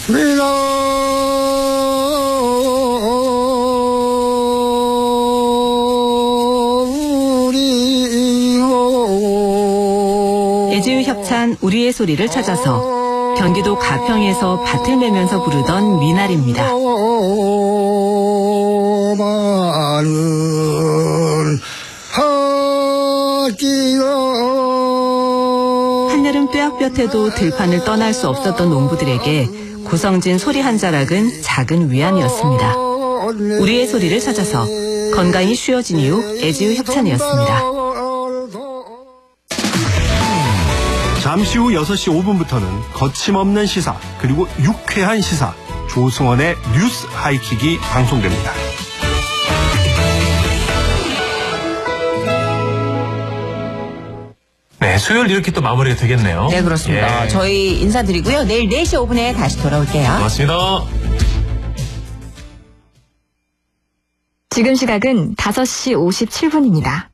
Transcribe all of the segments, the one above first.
애지유협찬 우리의 소리를 찾아서 경기도 가평에서 밭을 매면서 부르던 미나리입니다. 한여름 뙤약볕에도 들판을 떠날 수 없었던 농부들에게 고성진 소리 한 자락은 작은 위안이었습니다. 우리의 소리를 찾아서 건강이 쉬워진 이후 애지유협찬이었습니다. 잠시 후 6시 5분부터는 거침없는 시사 그리고 유쾌한 시사 조승원의 뉴스 하이킥이 방송됩니다. 네, 수요일 이렇게 또 마무리가 되겠네요. 네, 그렇습니다. 예. 저희 인사드리고요. 내일 4시 5분에 다시 돌아올게요. 고맙습니다. 지금 시각은 5시 57분입니다.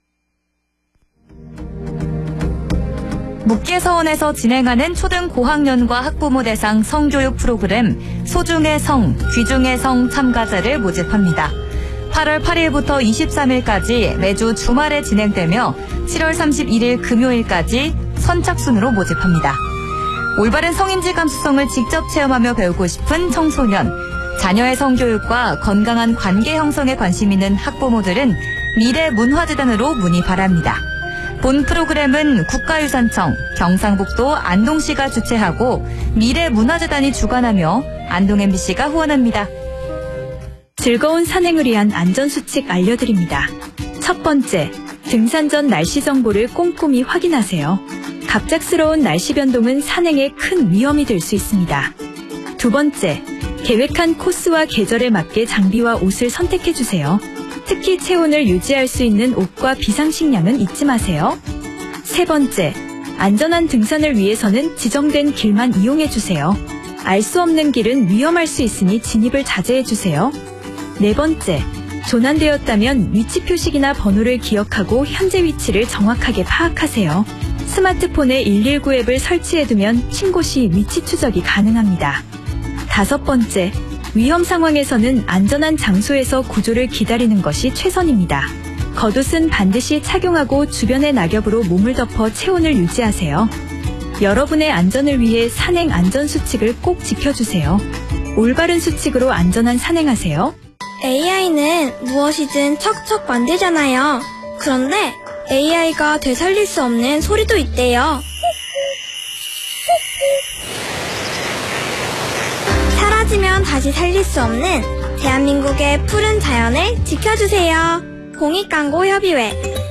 묵계서원에서 진행하는 초등 고학년과 학부모 대상 성교육 프로그램 소중의 성, 귀중의 성 참가자를 모집합니다. 8월 8일부터 23일까지 매주 주말에 진행되며 7월 31일 금요일까지 선착순으로 모집합니다. 올바른 성인지 감수성을 직접 체험하며 배우고 싶은 청소년, 자녀의 성교육과 건강한 관계 형성에 관심 있는 학부모들은 미래문화재단으로 문의 바랍니다. 본 프로그램은 국가유산청, 경상북도 안동시가 주최하고 미래문화재단이 주관하며 안동 MBC가 후원합니다. 즐거운 산행을 위한 안전수칙 알려드립니다. 첫 번째, 등산 전 날씨 정보를 꼼꼼히 확인하세요. 갑작스러운 날씨 변동은 산행에 큰 위험이 될 수 있습니다. 두 번째, 계획한 코스와 계절에 맞게 장비와 옷을 선택해주세요. 특히 체온을 유지할 수 있는 옷과 비상식량은 잊지 마세요. 세 번째, 안전한 등산을 위해서는 지정된 길만 이용해주세요. 알 수 없는 길은 위험할 수 있으니 진입을 자제해주세요. 네 번째, 조난되었다면 위치 표식이나 번호를 기억하고 현재 위치를 정확하게 파악하세요. 스마트폰에 119 앱을 설치해두면 신고 시 위치 추적이 가능합니다. 다섯 번째, 위험 상황에서는 안전한 장소에서 구조를 기다리는 것이 최선입니다. 겉옷은 반드시 착용하고 주변의 낙엽으로 몸을 덮어 체온을 유지하세요. 여러분의 안전을 위해 산행 안전수칙을 꼭 지켜주세요. 올바른 수칙으로 안전한 산행하세요. AI는 무엇이든 척척 만들잖아요. 그런데 AI가 되살릴 수 없는 소리도 있대요. 사라지면 다시 살릴 수 없는 대한민국의 푸른 자연을 지켜주세요. 공익광고협의회